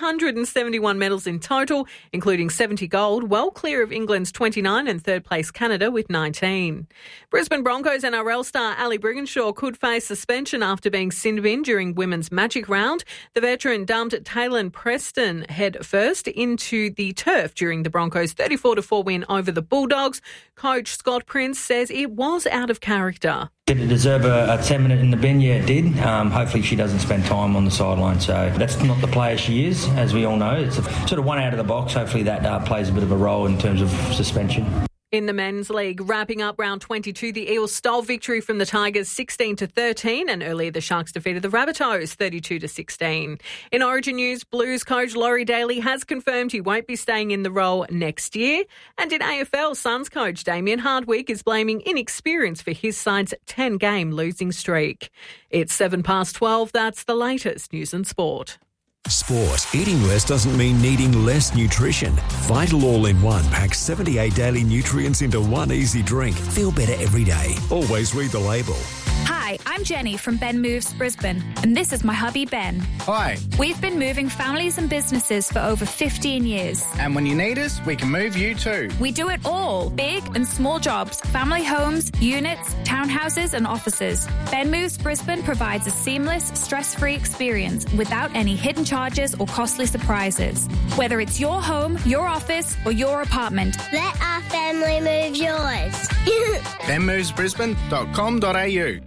171 medals in total, including 70 gold, well clear of England's 29 and third place Canada with 19. Brisbane Broncos NRL star Ali Brigginshaw could face suspension after being sin-binned during women's Magic Round. The veteran dumped Taylor Preston head first into the turf during the Broncos' 34-4 win over the Bulldogs. Coach Scott Prince says it was out of character. Did it deserve a 10-minute in the bin? Yeah, it did. Hopefully she doesn't spend time on the sideline. So that's not the player she is, as we all know. It's a sort of one out of the box. Hopefully that plays a bit of a role in terms of suspension. In the men's league, wrapping up round 22, the Eels stole victory from the Tigers 16-13, and earlier the Sharks defeated the Rabbitohs 32-16. In Origin news, Blues coach Laurie Daly has confirmed he won't be staying in the role next year. And in AFL, Suns coach Damien Hardwick is blaming inexperience for his side's 10-game losing streak. It's 12:07. That's the latest news and sport. Sport. Eating less doesn't mean needing less nutrition. Vital All-in-One packs 78 daily nutrients into one easy drink. Feel better every day. Always read the label. Hi, I'm Jenny from Ben Moves Brisbane, and this is my hubby Ben. Hi. We've been moving families and businesses for over 15 years. And when you need us, we can move you too. We do it all, big and small jobs, family homes, units, townhouses and offices. Ben Moves Brisbane provides a seamless, stress-free experience without any hidden charges or costly surprises. Whether it's your home, your office or your apartment. Let our family move yours. benmovesbrisbane.com.au.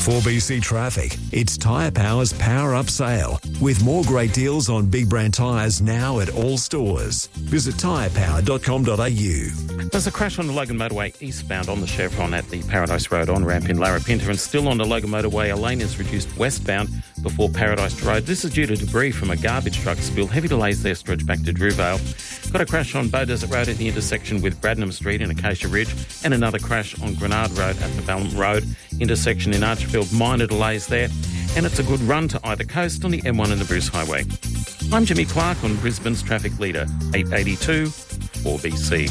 4BC traffic, it's Tyre Power's Power Up sale, with more great deals on big brand tyres now at all stores. Visit tyrepower.com.au. There's a crash on the Logan Motorway eastbound on the Chevron at the Paradise Road on-ramp in Larapinta, and still on the Logan Motorway, a lane is reduced westbound before Paradise Road. This is due to debris from a garbage truck spill. Heavy delays there stretch back to Drewvale. Got a crash on Bow Desert Road at the intersection with Bradnam Street in Acacia Ridge, and another crash on Grenard Road at the Ballam Road intersection in Archfield. Minor delays there, and it's a good run to either coast on the M1 and the Bruce Highway. I'm Jimmy Clark on Brisbane's Traffic Leader, 882 4BC.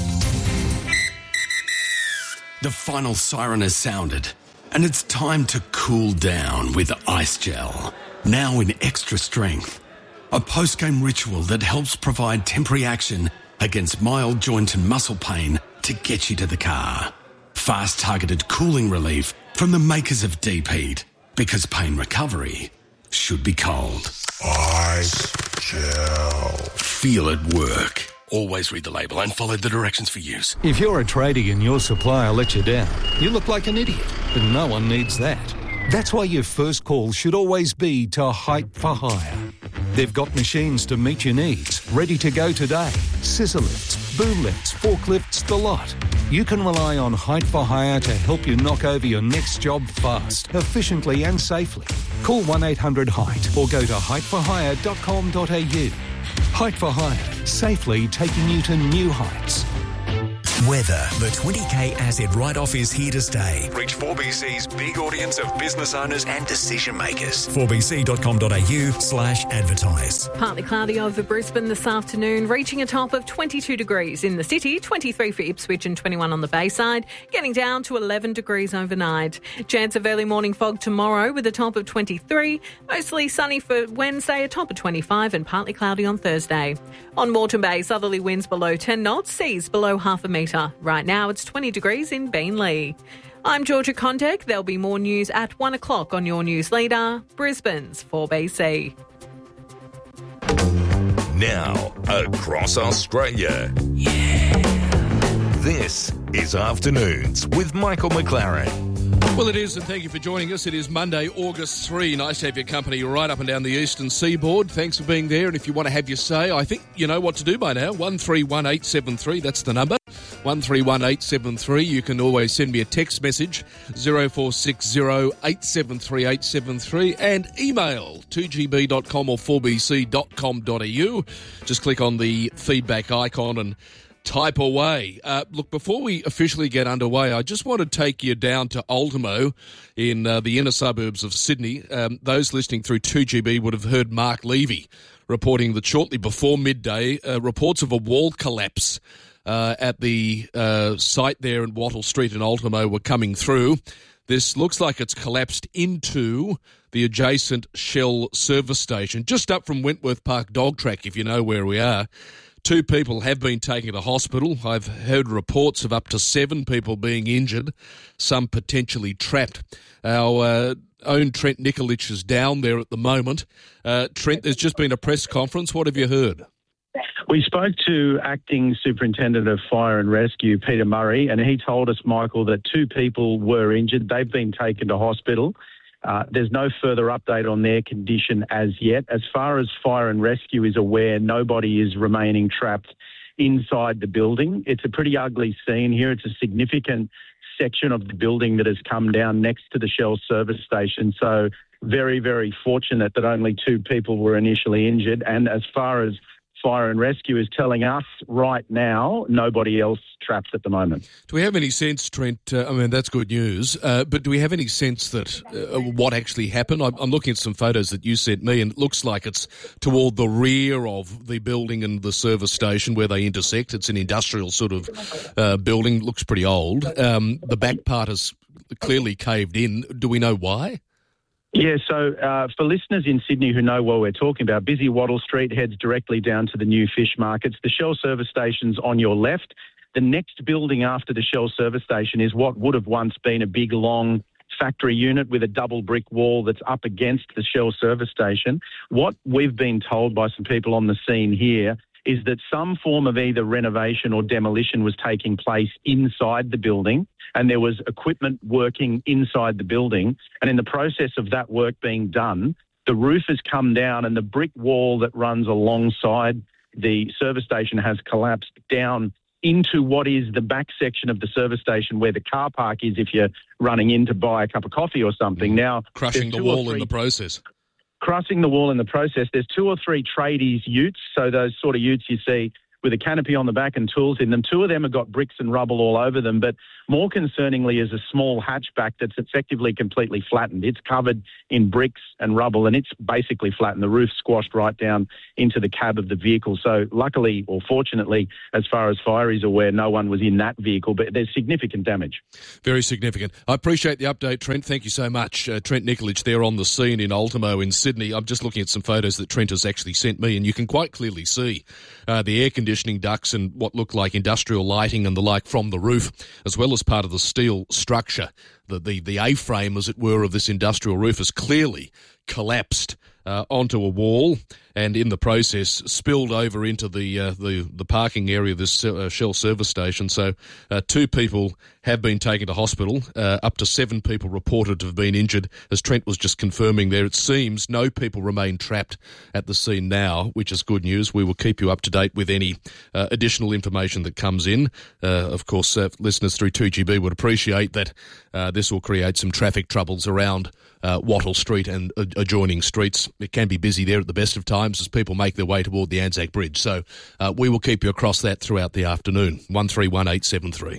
The final siren has sounded, and it's time to cool down with Ice Gel, now in extra strength. A post-game ritual that helps provide temporary action against mild joint and muscle pain to get you to the car. Fast targeted cooling relief from the makers of Deep Heat, because pain recovery should be cold. Ice Gel. Feel it work. Always read the label and follow the directions for use. If you're a tradie and your supplier let you down, you look like an idiot, but no one needs that. That's why your first call should always be to Height for Hire. They've got machines to meet your needs, ready to go today. Scissor lifts, boom lifts, forklifts, the lot. You can rely on Height for Hire to help you knock over your next job fast, efficiently and safely. Call 1-800-HEIGHT or go to heightforhire.com.au. Height for Hire, safely taking you to new heights. Weather. The 20K asset write-off is here to stay. Reach 4BC's big audience of business owners and decision makers. 4bc.com.au/advertise. Partly cloudy over Brisbane this afternoon, reaching a top of 22 degrees in the city, 23 for Ipswich and 21 on the Bayside, getting down to 11 degrees overnight. Chance of early morning fog tomorrow with a top of 23, mostly sunny for Wednesday, a top of 25 and partly cloudy on Thursday. On Moreton Bay, southerly winds below 10 knots, seas below half a metre. Right now it's 20 degrees in Beenleigh. I'm Georgia Contek. There'll be more news at 1 o'clock on your news leader, Brisbane's 4BC. Now, across Australia. Yeah. This is Afternoons with Michael McLaren. Well, it is, and thank you for joining us. It is Monday, August 3. Nice to have your company right up and down the eastern seaboard. Thanks for being there, and if you want to have your say, I think you know what to do by now. 131873, that's the number. 131873. You can always send me a text message, 0460 873 873, and email 2gb.com or 4bc.com.au. Just click on the feedback icon and type away. Look, before we officially get underway, I just want to take you down to Ultimo in the inner suburbs of Sydney. Those listening through 2GB would have heard Mark Levy reporting that shortly before midday, reports of a wall collapse at the site there in Wattle Street in Ultimo were coming through. This looks like it's collapsed into the adjacent Shell service station, just up from Wentworth Park Dog Track, if you know where we are. 2 people have been taken to hospital. I've heard reports of up to 7 people being injured, some potentially trapped. Our own Trent Nikolic is down there at the moment. Trent, there's just been a press conference. What have you heard? We spoke to Acting Superintendent of Fire and Rescue, Peter Murray, and he told us, Michael, that 2 people were injured. They've been taken to hospital. There's no further update on their condition as yet. As far as Fire and Rescue is aware, nobody is remaining trapped inside the building. It's a pretty ugly scene here. It's a significant section of the building that has come down next to the Shell service station. So very, very fortunate that only 2 people were initially injured. And as far as Fire and Rescue is telling us right now, nobody else trapped at the moment. Do we have any sense, Trent, I mean, that's good news, but do we have any sense that what actually happened? I'm looking at some photos that you sent me, and it looks like it's toward the rear of the building and the service station where they intersect. It's an industrial sort of building, looks pretty old. The back part is clearly caved in. Do we know why? Yeah, so for listeners in Sydney who know what we're talking about, busy Wattle Street heads directly down to the new fish markets. The Shell service station's on your left. The next building after the Shell service station is what would have once been a big, long factory unit with a double brick wall that's up against the Shell service station. What we've been told by some people on the scene here is that some form of either renovation or demolition was taking place inside the building, and there was equipment working inside the building. And in the process of that work being done, the roof has come down and the brick wall that runs alongside the service station has collapsed down into what is the back section of the service station where the car park is if you're running in to buy a cup of coffee or something. Now, crushing the wall in the process. Crossing the wall in the process. There's 2 or 3 tradies utes, so those sort of utes you see with a canopy on the back and tools in them. 2 of them have got bricks and rubble all over them, but more concerningly is a small hatchback that's effectively completely flattened. It's covered in bricks and rubble, and it's basically flattened. The roof squashed right down into the cab of the vehicle. So luckily, or fortunately, as far as fire is aware, no one was in that vehicle, but there's significant damage. Very significant. I appreciate the update, Trent. Thank you so much. Trent Nikolic there on the scene in Ultimo in Sydney. I'm just looking at some photos that Trent has actually sent me, and you can quite clearly see the air conditioning ducts and what look like industrial lighting and the like from the roof, as well as part of the steel structure. The A-frame, as it were, of this industrial roof has clearly collapsed onto a wall, and in the process spilled over into the parking area of this Shell service station. So 2 people have been taken to hospital. Up to 7 people reported to have been injured. As Trent was just confirming there, it seems no people remain trapped at the scene now, which is good news. We will keep you up to date with any additional information that comes in. Of course, listeners through 2GB would appreciate that this will create some traffic troubles around Wattle Street and adjoining streets. It can be busy there at the best of times as people make their way toward the Anzac Bridge. So we will keep you across that throughout the afternoon. 131873.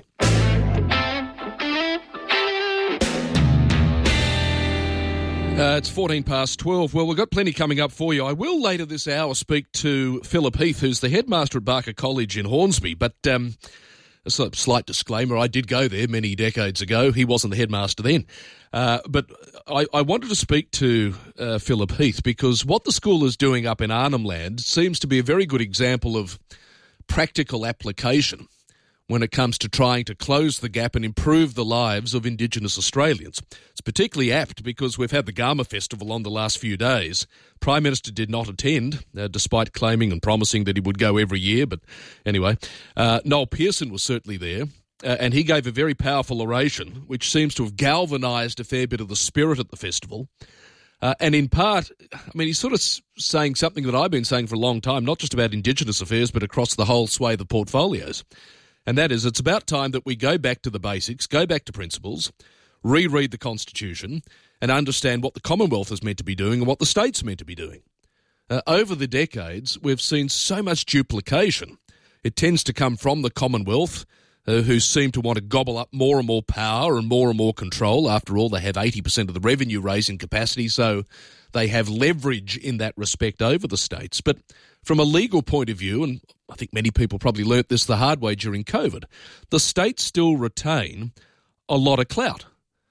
It's 12:14. Well, we've got plenty coming up for you. I will later this hour speak to Philip Heath, who's the headmaster at Barker College in Hornsby. But a slight disclaimer, I did go there many decades ago. He wasn't the headmaster then. But I wanted to speak to Philip Heath because what the school is doing up in Arnhem Land seems to be a very good example of practical application when it comes to trying to close the gap and improve the lives of Indigenous Australians. It's particularly apt because we've had the Garma Festival on the last few days. Prime Minister did not attend, despite claiming and promising that he would go every year. But anyway, Noel Pearson was certainly there. And he gave a very powerful oration, which seems to have galvanised a fair bit of the spirit at the festival. And in part, I mean, he's sort of saying something that I've been saying for a long time, not just about Indigenous affairs, but across the whole swathe of portfolios. And that is, it's about time that we go back to the basics, go back to principles, reread the Constitution, and understand what the Commonwealth is meant to be doing and what the state's meant to be doing. Over the decades, we've seen so much duplication. It tends to come from the Commonwealth, who seem to want to gobble up more and more power and more control. After all, they have 80% of the revenue raising capacity, so they have leverage in that respect over the states. But from a legal point of view, and I think many people probably learnt this the hard way during COVID, the states still retain a lot of clout.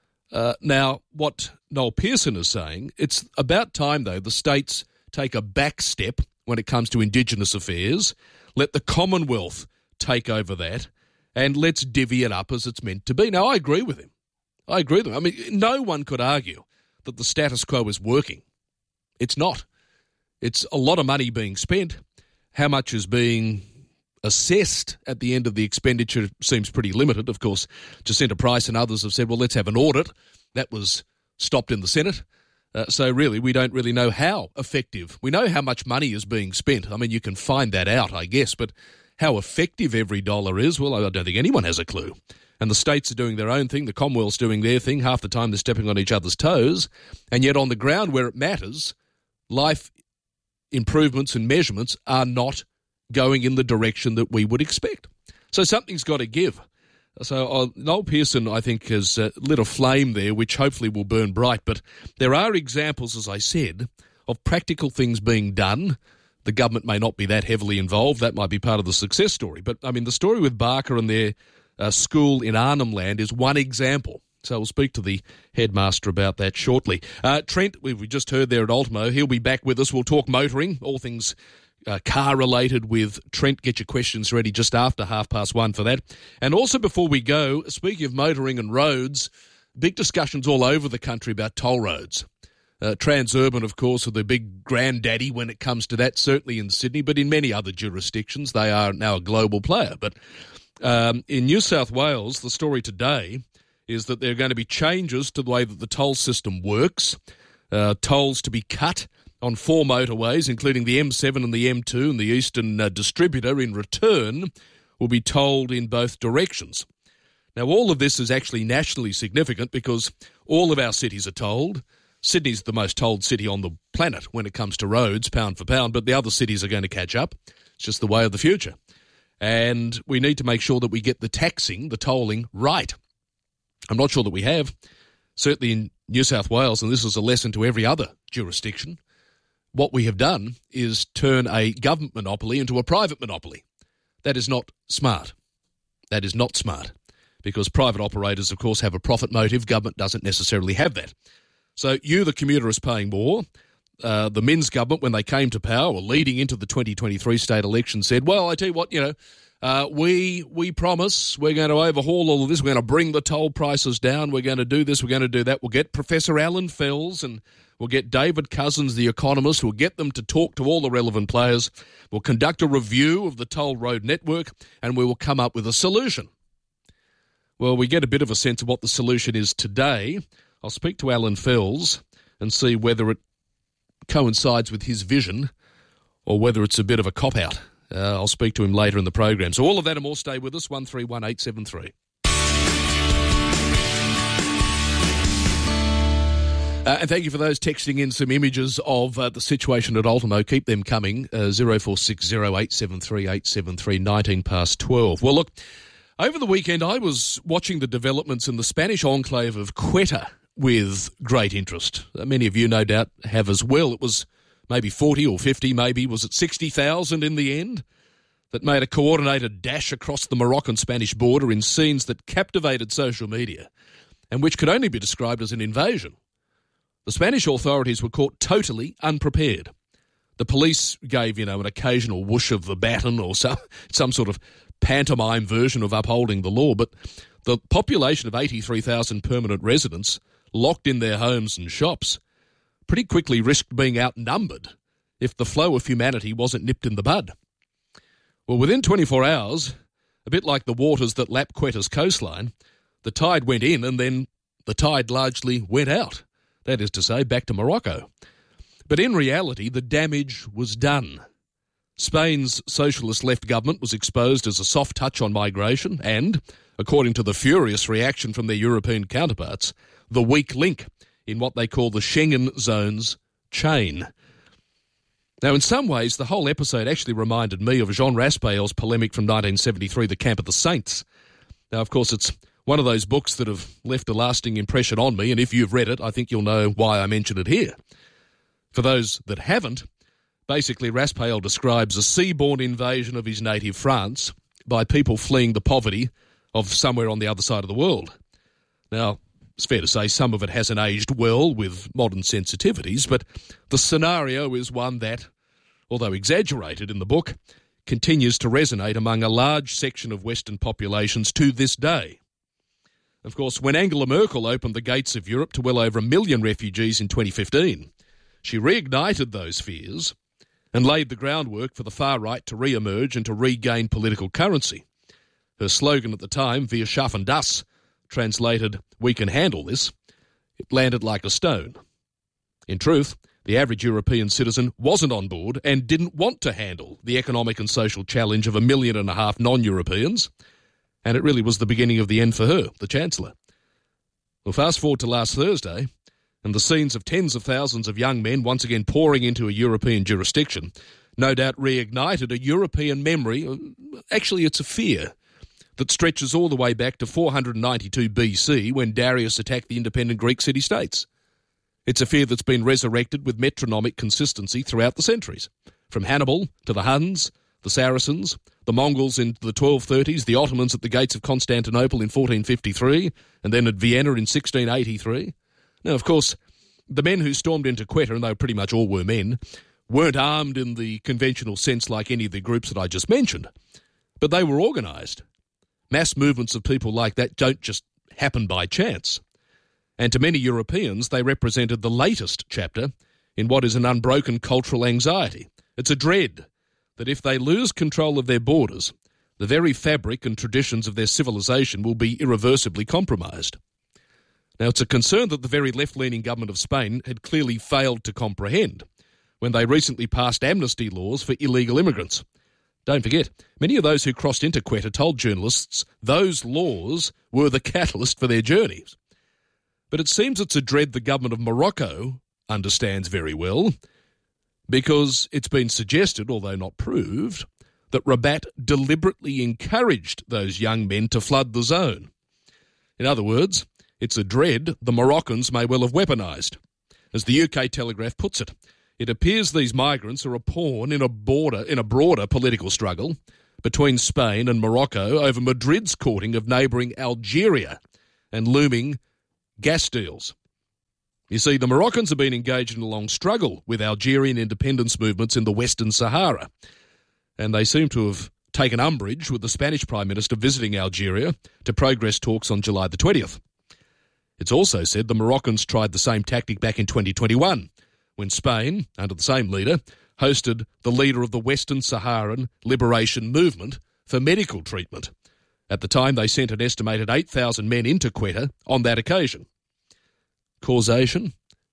Now, what Noel Pearson is saying, it's about time, though, the states take a back step when it comes to Indigenous affairs, let the Commonwealth take over that, and let's divvy it up as it's meant to be. Now, I agree with him. I mean, no one could argue that the status quo is working. It's not. It's a lot of money being spent. How much is being assessed at the end of the expenditure seems pretty limited. Of course, Jacinta Price and others have said, well, let's have an audit. That was stopped in the Senate. So really, we don't really know how effective. We know how much money is being spent. I mean, you can find that out, I guess, but how effective every dollar is, well, I don't think anyone has a clue. And the states are doing their own thing, the Commonwealth's doing their thing, half the time they're stepping on each other's toes, and yet on the ground where it matters, life improvements and measurements are not going in the direction that we would expect. So something's got to give. So Noel Pearson, I think, has lit a flame there, which hopefully will burn bright. But there are examples, as I said, of practical things being done. The government may not be that heavily involved. That might be part of the success story. But, I mean, the story with Barker and their school in Arnhem Land is one example. So we'll speak to the headmaster about that shortly. Trent, we just heard there at Ultimo. He'll be back with us. We'll talk motoring, all things car-related with Trent. Get your questions ready just after 1:30 for that. And also before we go, speaking of motoring and roads, big discussions all over the country about toll roads. Transurban, of course, are the big granddaddy when it comes to that, certainly in Sydney, but in many other jurisdictions they are now a global player. But in New South Wales, the story today is that there are going to be changes to the way that the toll system works, tolls to be cut on 4 motorways, including the M7 and the M2, and the Eastern Distributor in return will be tolled in both directions. Now, all of this is actually nationally significant because all of our cities are tolled. Sydney's the most tolled city on the planet when it comes to roads, pound for pound, but the other cities are going to catch up. It's just the way of the future. And we need to make sure that we get the taxing, the tolling, right. I'm not sure that we have. Certainly in New South Wales, and this is a lesson to every other jurisdiction, what we have done is turn a government monopoly into a private monopoly. That is not smart. That is not smart. Because private operators, of course, have a profit motive. Government doesn't necessarily have that. So you, the commuter, is paying more. The Minns government, when they came to power, or leading into the 2023 state election, said, well, I tell you what, we promise we're going to overhaul all of this. We're going to bring the toll prices down. We're going to do this. We're going to do that. We'll get Professor Alan Fels and we'll get David Cousins, the economist. We'll get them to talk to all the relevant players. We'll conduct a review of the toll road network and we will come up with a solution. Well, we get a bit of a sense of what the solution is today. I'll speak to Alan Fels and see whether it coincides with his vision or whether it's a bit of a cop-out. I'll speak to him later in the program. So all of that and more, stay with us, 131873. And thank you for those texting in some images of the situation at Ultimo. Keep them coming, 0460873873, 19 past 12. Well, look, over the weekend I was watching the developments in the Spanish enclave of Quetta with great interest. Many of you no doubt have as well. It was maybe 40 or 50, maybe, was it 60,000 in the end, that made a coordinated dash across the Moroccan-Spanish border in scenes that captivated social media and which could only be described as an invasion. The Spanish authorities were caught totally unprepared. The police gave, an occasional whoosh of the baton or some sort of pantomime version of upholding the law, but the population of 83,000 permanent residents locked in their homes and shops pretty quickly risked being outnumbered if the flow of humanity wasn't nipped in the bud. Well, within 24 hours, a bit like the waters that lap Quetta's coastline, the tide went in and then the tide largely went out. That is to say, back to Morocco. But in reality, the damage was done. Spain's socialist left government was exposed as a soft touch on migration and, according to the furious reaction from their European counterparts, the weak link in what they call the Schengen zone's chain. Now, in some ways, the whole episode actually reminded me of Jean Raspail's polemic from 1973, The Camp of the Saints. Now, of course, it's one of those books that have left a lasting impression on me, and if you've read it, I think you'll know why I mention it here. For those that haven't, basically Raspail describes a seaborne invasion of his native France by people fleeing the poverty of somewhere on the other side of the world. Now, it's fair to say some of it hasn't aged well with modern sensitivities, but the scenario is one that, although exaggerated in the book, continues to resonate among a large section of Western populations to this day. Of course, when Angela Merkel opened the gates of Europe to well over 1 million refugees in 2015, she reignited those fears and laid the groundwork for the far right to re-emerge and to regain political currency. Her slogan at the time, Wir schaffen das, translated, we can handle this, it landed like a stone. In truth, the average European citizen wasn't on board and didn't want to handle the economic and social challenge of 1.5 million non-Europeans, and it really was the beginning of the end for her, the Chancellor. Well, fast forward to last Thursday, and the scenes of tens of thousands of young men once again pouring into a European jurisdiction no doubt reignited a European memory, actually it's a fear, that stretches all the way back to 492 BC when Darius attacked the independent Greek city-states. It's a fear that's been resurrected with metronomic consistency throughout the centuries, from Hannibal to the Huns, the Saracens, the Mongols in the 1230s, the Ottomans at the gates of Constantinople in 1453, and then at Vienna in 1683. Now, of course, the men who stormed into Quetta, and they pretty much all were men, weren't armed in the conventional sense like any of the groups that I just mentioned, but they were organised. Mass movements of people like that don't just happen by chance. And to many Europeans, they represented the latest chapter in what is an unbroken cultural anxiety. It's a dread that if they lose control of their borders, the very fabric and traditions of their civilization will be irreversibly compromised. Now, it's a concern that the very left-leaning government of Spain had clearly failed to comprehend when they recently passed amnesty laws for illegal immigrants. Don't forget, many of those who crossed into Quetta told journalists those laws were the catalyst for their journeys. But it seems it's a dread the government of Morocco understands very well, because it's been suggested, although not proved, that Rabat deliberately encouraged those young men to flood the zone. In other words, it's a dread the Moroccans may well have weaponised. As the UK Telegraph puts it, it appears these migrants are a pawn in a broader political struggle between Spain and Morocco over Madrid's courting of neighbouring Algeria and looming gas deals. You see, the Moroccans have been engaged in a long struggle with Algerian independence movements in the Western Sahara, and they seem to have taken umbrage with the Spanish Prime Minister visiting Algeria to progress talks on July the 20th. It's also said the Moroccans tried the same tactic back in 2021, when Spain, under the same leader, hosted the leader of the Western Saharan Liberation Movement for medical treatment. At the time, they sent an estimated 8,000 men into Quetta on that occasion. Causation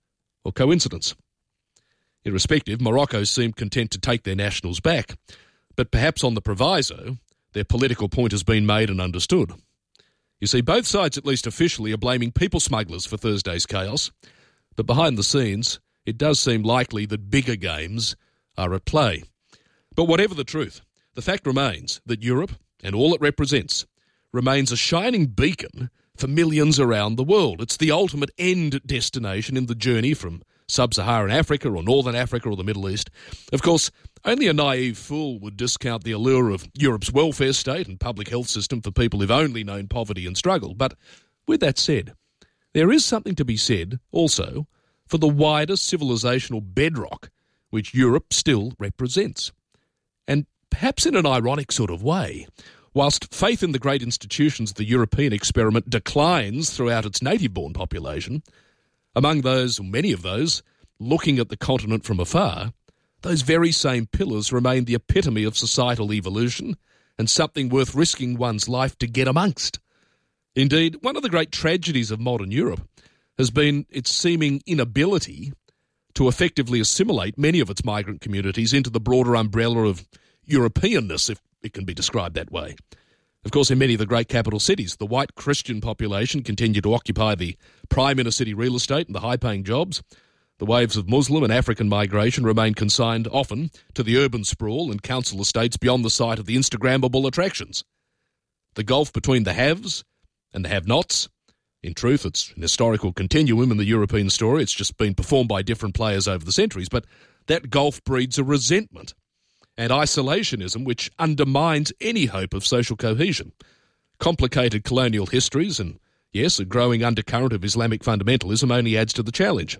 or coincidence? Irrespective, Morocco seemed content to take their nationals back, but perhaps on the proviso, their political point has been made and understood. You see, both sides, at least officially, are blaming people smugglers for Thursday's chaos, but behind the scenes, it does seem likely that bigger games are at play. But whatever the truth, the fact remains that Europe, and all it represents, remains a shining beacon for millions around the world. It's the ultimate end destination in the journey from sub-Saharan Africa or Northern Africa or the Middle East. Of course, only a naive fool would discount the allure of Europe's welfare state and public health system for people who've only known poverty and struggle. But with that said, there is something to be said also for the wider civilizational bedrock which Europe still represents. And perhaps in an ironic sort of way, whilst faith in the great institutions of the European experiment declines throughout its native-born population, among those, or many of those, looking at the continent from afar, those very same pillars remain the epitome of societal evolution and something worth risking one's life to get amongst. Indeed, one of the great tragedies of modern Europe has been its seeming inability to effectively assimilate many of its migrant communities into the broader umbrella of Europeanness, if it can be described that way. Of course, in many of the great capital cities, the white Christian population continue to occupy the prime inner city real estate and the high-paying jobs. The waves of Muslim and African migration remain consigned often to the urban sprawl and council estates beyond the sight of the Instagrammable attractions. The gulf between the haves and the have-nots, in truth, it's an historical continuum in the European story. It's just been performed by different players over the centuries, but that gulf breeds a resentment and isolationism which undermines any hope of social cohesion. Complicated colonial histories and, yes, a growing undercurrent of Islamic fundamentalism only adds to the challenge.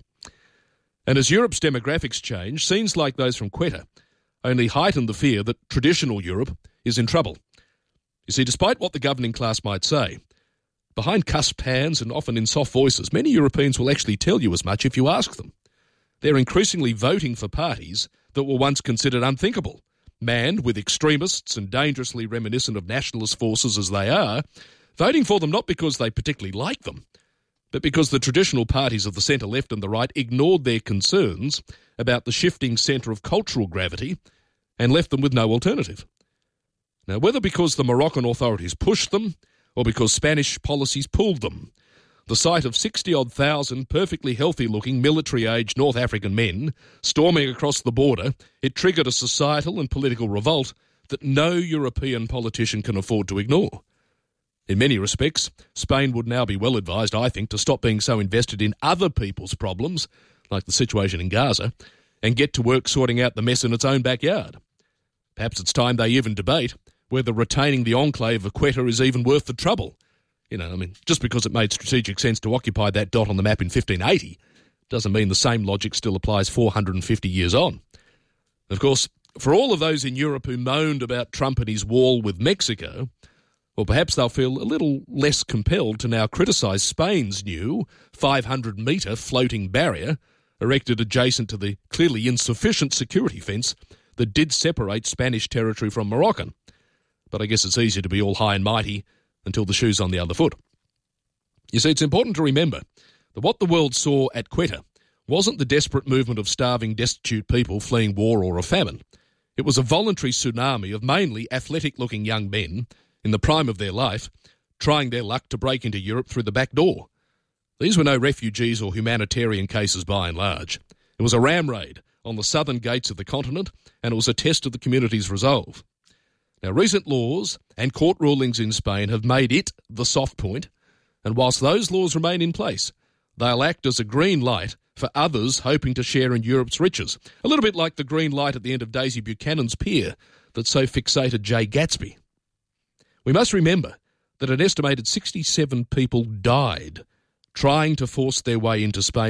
And as Europe's demographics change, scenes like those from Quetta only heighten the fear that traditional Europe is in trouble. You see, despite what the governing class might say, behind cusped hands and often in soft voices, many Europeans will actually tell you as much if you ask them. They're increasingly voting for parties that were once considered unthinkable, manned with extremists and dangerously reminiscent of nationalist forces as they are, voting for them not because they particularly like them, but because the traditional parties of the centre-left and the right ignored their concerns about the shifting centre of cultural gravity and left them with no alternative. Now, whether because the Moroccan authorities pushed them or because Spanish policies pulled them, the sight of 60-odd thousand perfectly healthy-looking military-aged North African men storming across the border, it triggered a societal and political revolt that no European politician can afford to ignore. In many respects, Spain would now be well advised, I think, to stop being so invested in other people's problems, like the situation in Gaza, and get to work sorting out the mess in its own backyard. Perhaps it's time they even debate whether retaining the enclave of Quetta is even worth the trouble. Just because it made strategic sense to occupy that dot on the map in 1580 doesn't mean the same logic still applies 450 years on. Of course, for all of those in Europe who moaned about Trump and his wall with Mexico, Or perhaps they'll feel a little less compelled to now criticise Spain's new 500-metre floating barrier erected adjacent to the clearly insufficient security fence that did separate Spanish territory from Moroccan. But I guess it's easier to be all high and mighty until the shoe's on the other foot. You see, it's important to remember that what the world saw at Quetta wasn't the desperate movement of starving, destitute people fleeing war or a famine. It was a voluntary tsunami of mainly athletic-looking young men in the prime of their life, trying their luck to break into Europe through the back door. These were no refugees or humanitarian cases by and large. It was a ram raid on the southern gates of the continent, and it was a test of the community's resolve. Now, recent laws and court rulings in Spain have made it the soft point, and whilst those laws remain in place, they'll act as a green light for others hoping to share in Europe's riches. A little bit like the green light at the end of Daisy Buchanan's pier that so fixated Jay Gatsby. We must remember that an estimated 67 people died trying to force their way into Spain